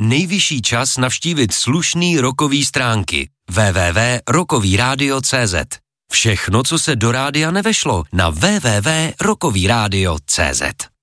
nejvyšší čas navštívit slušný rockový stránky www.rockovyradio.cz. Všechno, co se do rádia nevešlo, na www.rockovyradio.cz.